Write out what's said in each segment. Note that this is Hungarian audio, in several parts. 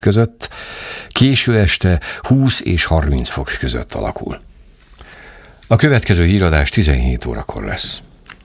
között, késő este 20 és 30 fok között alakul. A következő híradás 17 órakor lesz.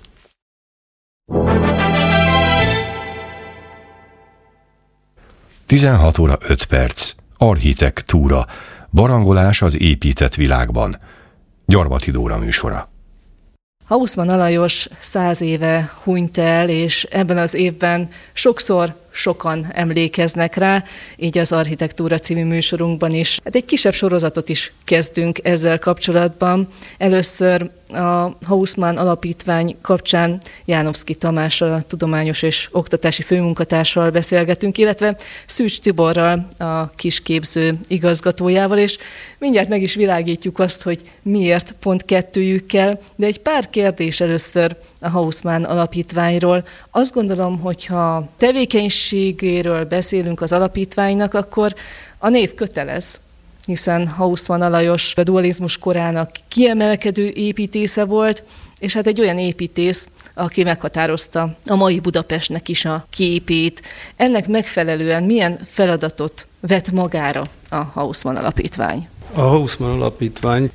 Tizenhat óra 5 perc. Architektúra. Barangolás az épített világban. Gyarmati Dóra műsora. Hausmann Alajos 100 éve hunyt el, és ebben az évben sokan emlékeznek rá, így az Architektúra című műsorunkban is. Hát egy kisebb sorozatot is kezdünk ezzel kapcsolatban. Először a Hausmann Alapítvány kapcsán Jánovszky Tamással, a tudományos és oktatási főmunkatársal beszélgetünk, illetve Szűcs Tiborral, a kisképző igazgatójával, és mindjárt meg is világítjuk azt, hogy miért pont kettőjükkel, de egy pár kérdés először a Hausmann Alapítványról. Azt gondolom, hogyha tevékenységéről beszélünk az alapítványnak, akkor a név kötelez, hiszen Hausmann Alajos a dualizmus korának kiemelkedő építésze volt, és hát egy olyan építész, aki meghatározta a mai Budapestnek is a képét. Ennek megfelelően milyen feladatot vett magára a Hausmann Alapítvány? A Hausmann Alapítvány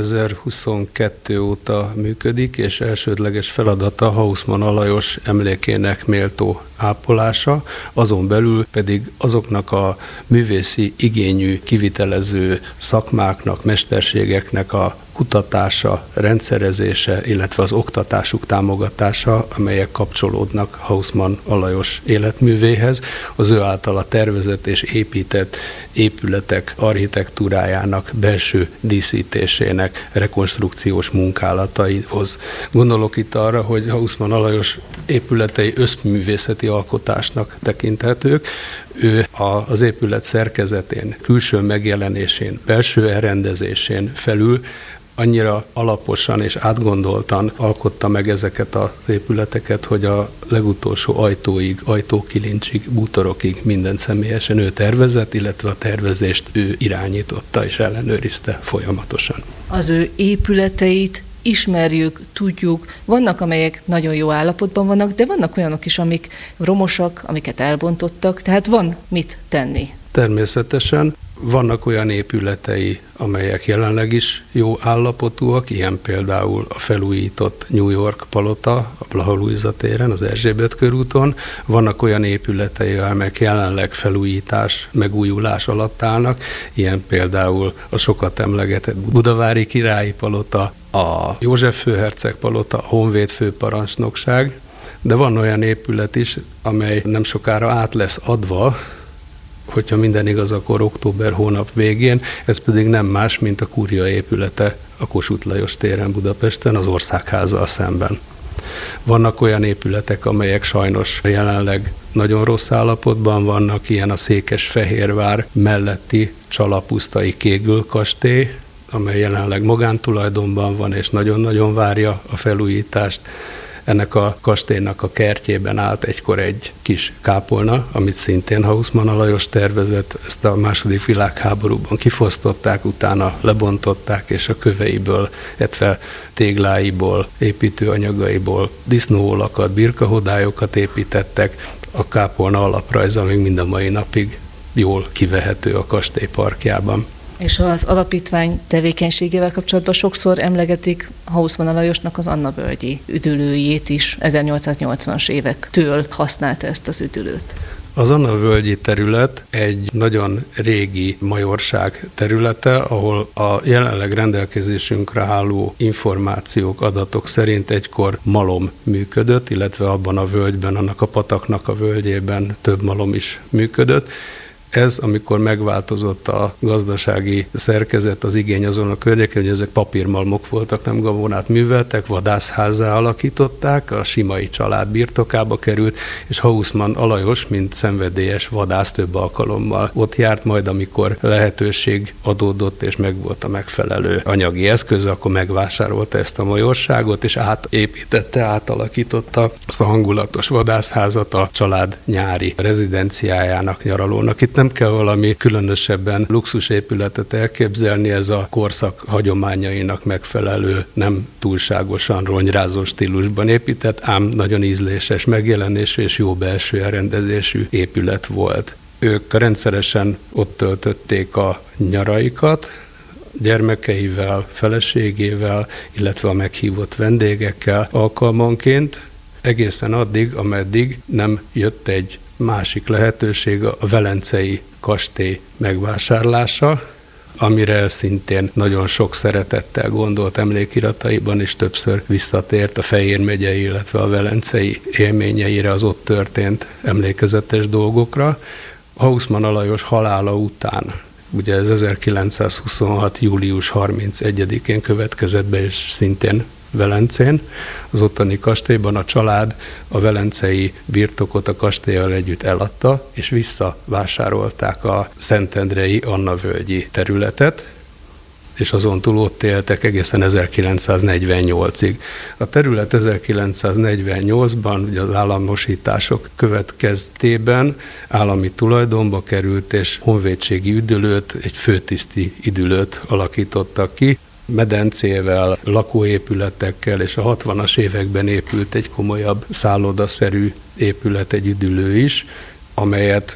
2022 óta működik, és elsődleges feladata Hausmann Alajos emlékének méltó ápolása, azon belül pedig azoknak a művészi igényű kivitelező szakmáknak, mesterségeknek a kutatása, rendszerezése, illetve az oktatásuk támogatása, amelyek kapcsolódnak Hausmann Alajos életművéhez, az ő általa tervezett és épített épületek architektúrájának, belső díszítésének, rekonstrukciós munkálataihoz. Gondolok itt arra, hogy Hausmann Alajos épületei összművészeti alkotásnak tekinthetők. Ő az épület szerkezetén, külső megjelenésén, belső elrendezésén felül annyira alaposan és átgondoltan alkotta meg ezeket az épületeket, hogy a legutolsó ajtóig, ajtókilincsig, bútorokig mindent személyesen ő tervezett, illetve a tervezést ő irányította és ellenőrizte folyamatosan. Az ő épületeit ismerjük, tudjuk, vannak, amelyek nagyon jó állapotban vannak, de vannak olyanok is, amik romosak, amiket elbontottak, tehát van mit tenni. Természetesen vannak olyan épületei, amelyek jelenleg is jó állapotúak, ilyen például a felújított New York palota a Blaha Lujza téren, az Erzsébet körúton. Vannak olyan épületei, amelyek jelenleg felújítás, megújulás alatt állnak, ilyen például a sokat emlegetett Budavári Királyi palota, a József főherceg palota, a Honvéd főparancsnokság, de van olyan épület is, amely nem sokára át lesz adva, hogyha minden igaz, akkor október hónap végén, ez pedig nem más, mint a Kúria épülete a Kossuth Lajos téren Budapesten, az Országházzal szemben. Vannak olyan épületek, amelyek sajnos jelenleg nagyon rossz állapotban vannak, ilyen a Székesfehérvár melletti Csalapusztai Kégül kastély, amely jelenleg magántulajdonban van, és nagyon-nagyon várja a felújítást. Ennek a kastélynak a kertjében állt egykor egy kis kápolna, amit szintén Hausmann Alajos tervezett. Ezt a II. Világháborúban kifosztották, utána lebontották, és a köveiből, illetve tégláiból, építőanyagaiból disznóolakat, birkahodályokat építettek. A kápolna alaprajza még mind a mai napig jól kivehető a kastély parkjában. És az alapítvány tevékenységével kapcsolatban sokszor emlegetik Hausmann Alajosnak az Anna-völgyi üdülőjét is, 1880-as évektől használta ezt az üdülőt. Az Anna-völgyi terület egy nagyon régi majorság területe, ahol a jelenleg rendelkezésünkre álló információk, adatok szerint egykor malom működött, illetve abban a völgyben, annak a pataknak a völgyében több malom is működött. Ez, amikor megváltozott a gazdasági szerkezet, az igény azon a környéken, hogy ezek papírmalmok voltak, nem gabonát műveltek, vadászházzá alakították, a Simai család birtokába került, és Hausmann Alajos, mint szenvedélyes vadász több alkalommal ott járt, majd amikor lehetőség adódott, és megvolt a megfelelő anyagi eszköz, akkor megvásárolta ezt a majorságot, és átépítette, átalakította azt a hangulatos vadászházat a család nyári rezidenciájának, nyaralónak. Itt nem kell valami különösebben luxusépületet elképzelni, ez a korszak hagyományainak megfelelő, nem túlságosan ronyrázó stílusban épített, ám nagyon ízléses megjelenésű és jó belső elrendezésű épület volt. Ők rendszeresen ott töltötték a nyaraikat, gyermekeivel, feleségével, illetve a meghívott vendégekkel alkalmanként, egészen addig, ameddig nem jött egy másik lehetőség, a velencei kastély megvásárlása, amire szintén nagyon sok szeretettel gondolt emlékirataiban, és többször visszatért a Fejér megyei, illetve a velencei élményeire, az ott történt emlékezetes dolgokra. Hausmann Alajos halála után, ugye ez 1926. július 31-én következett be, és szintén Velencén, az ottani kastélyban a család a velencei birtokot a kastéllyal együtt eladta, és visszavásárolták a szentendrei Annavölgyi területet, és azon túl ott éltek egészen 1948-ig. A terület 1948-ban ugye az államosítások következtében állami tulajdonba került, és honvédségi üdülőt, egy főtiszti üdülőt alakítottak ki, medencével, lakóépületekkel, és a 60-as években épült egy komolyabb szállodaszerű épület, egy üdülő is, amelyet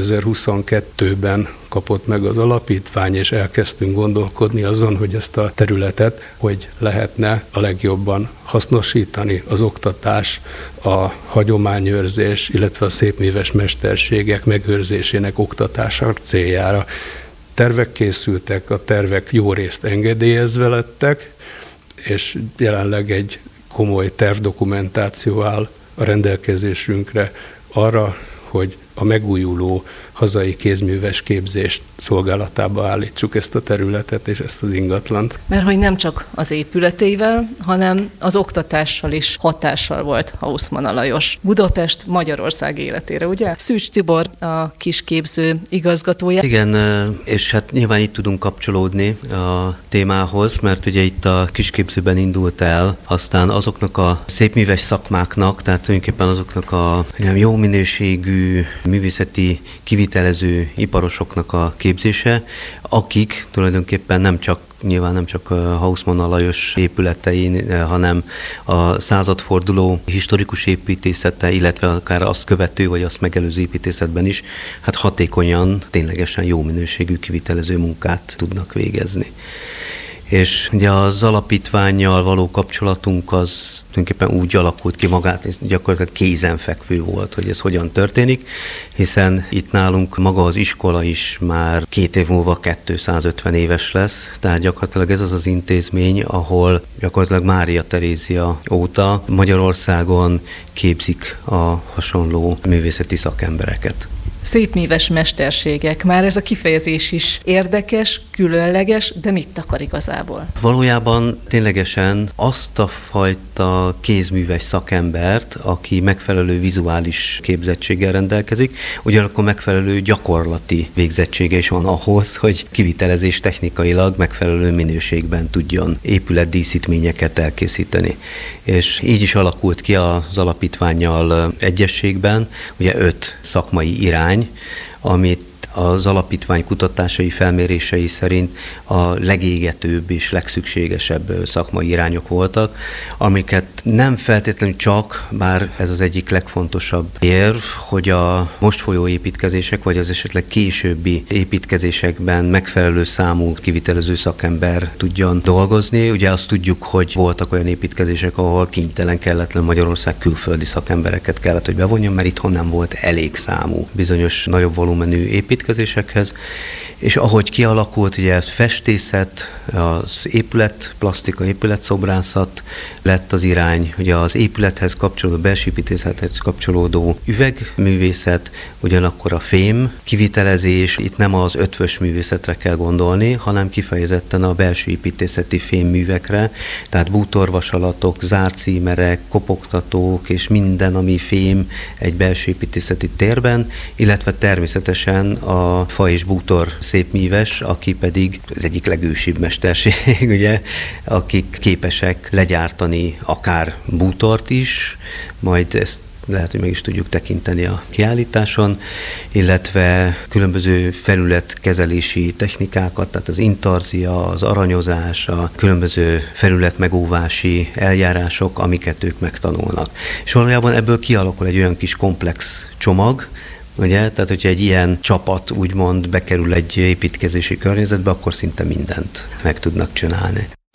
2022-ben kapott meg az alapítvány, és elkezdtünk gondolkodni azon, hogy ezt a területet hogy lehetne a legjobban hasznosítani, az oktatás, a hagyományőrzés, illetve a szépműves mesterségek megőrzésének oktatása céljára. Tervek készültek, a tervek jó részt engedélyezve lettek, és jelenleg egy komoly tervdokumentáció áll a rendelkezésünkre arra, hogy a megújuló hazai kézműves képzés szolgálatába állítsuk ezt a területet és ezt az ingatlant. Mert hogy nem csak az épületeivel, hanem az oktatással is hatással volt Hausmann Alajos Budapest, Magyarország életére, ugye? Szűcs Tibor a kisképző igazgatója. Igen, és hát nyilván itt tudunk kapcsolódni a témához, mert ugye itt a kisképzőben indult el, aztán azoknak a szépműves szakmáknak, tehát tulajdonképpen azoknak a jó minőségű művészeti kivitelező iparosoknak a képzése, akik tulajdonképpen nyilván nem csak Hausmann Alajos épületein, hanem a századforduló historikus építészete, illetve akár azt követő vagy azt megelőző építészetben is, hát hatékonyan, ténylegesen jó minőségű kivitelező munkát tudnak végezni. És ugye az alapítvánnyal való kapcsolatunk az tulajdonképpen úgy alakult ki magát, ez gyakorlatilag kézenfekvő volt, hogy ez hogyan történik, hiszen itt nálunk maga az iskola is már 2 év múlva 250 éves lesz, tehát gyakorlatilag ez az az intézmény, ahol gyakorlatilag Mária Terézia óta Magyarországon képzik a hasonló művészeti szakembereket. Szépműves mesterségek. Már ez a kifejezés is érdekes, különleges, de mit takar igazából? Valójában ténylegesen azt a fajta kézműves szakembert, aki megfelelő vizuális képzettséggel rendelkezik, ugyanakkor megfelelő gyakorlati végzettsége is van ahhoz, hogy kivitelezés technikailag megfelelő minőségben tudjon épületdíszítményeket elkészíteni. És így is alakult ki az alapítvánnyal egyességben, ugye 5 szakmai irány, amit az alapítvány kutatásai, felmérései szerint a legégetőbb és legszükségesebb szakmai irányok voltak, amiket nem feltétlenül csak, bár ez az egyik legfontosabb érv, hogy a most folyó építkezések, vagy az esetleg későbbi építkezésekben megfelelő számú kivitelező szakember tudjon dolgozni. Ugye azt tudjuk, hogy voltak olyan építkezések, ahol kénytelen, kelletlen Magyarország külföldi szakembereket kellett, hogy bevonjon, mert itthon nem volt elég számú bizonyos nagyobb volumenű építkezésekhez, és ahogy kialakult, ugye festészet, az épületplasztika, épületszobrászat lett az irány, ugye az épülethez kapcsolódó, belsőépítészethez kapcsolódó üvegművészet, ugyanakkor a fém kivitelezés, itt nem az ötvös művészetre kell gondolni, hanem kifejezetten a belsőépítészeti fémművekre, tehát bútorvasalatok, zárcímerek, kopogtatók és minden, ami fém egy belsőépítészeti térben, illetve természetesen a fa és bútor szépműves, aki pedig az egyik legősibb mesterség, ugye, akik képesek legyártani akár bútort is, majd ezt lehet, hogy meg is tudjuk tekinteni a kiállításon, illetve különböző felületkezelési technikákat, tehát az intarzia, az aranyozás, a különböző felületmegóvási eljárások, amiket ők megtanulnak. És valójában ebből kialakul egy olyan kis komplex csomag, Ugye? Tehát, hogyha egy ilyen csapat úgymond bekerül egy építkezési környezetbe, akkor szinte mindent meg tudnak csinálni.